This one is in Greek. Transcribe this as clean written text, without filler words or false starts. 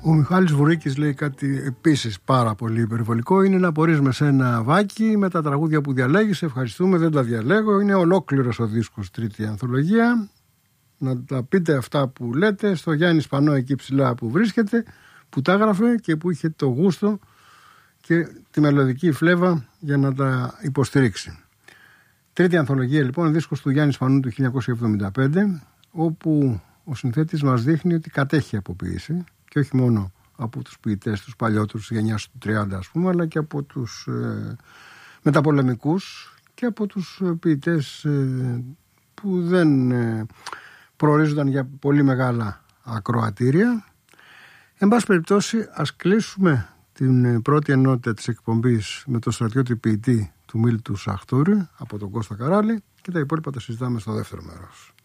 Ο Μιχάλης Βουρίκης λέει κάτι επίσης πάρα πολύ υπερβολικό. Είναι να μπορείς με σένα, Βάκη, με τα τραγούδια που διαλέγεις. Ευχαριστούμε, δεν τα διαλέγω. Είναι ολόκληρος ο δίσκος, τρίτη ανθολογία. Να τα πείτε αυτά που λέτε στο Γιάννη Σπανό εκεί ψηλά που βρίσκεται, που τα έγραφε και που είχε το γούστο και τη μελωδική φλέβα για να τα υποστηρίξει. Τρίτη ανθολογία λοιπόν, δίσκος του Γιάννη Σπανού του 1975, όπου ο συνθέτης μας δείχνει ότι κατέχει από ποίηση και όχι μόνο από τους ποιητές τους παλιότερους της γενιάς του 30 ας πούμε, αλλά και από τους μεταπολεμικούς και από τους ποιητές που δεν προορίζονταν για πολύ μεγάλα ακροατήρια. Εν πάση περιπτώσει, ας κλείσουμε την πρώτη ενότητα της εκπομπής με το στρατιώτη ποιητή του Μίλτου Σαχτούρη από τον Κώστα Καράλη και τα υπόλοιπα τα συζητάμε στο δεύτερο μέρος.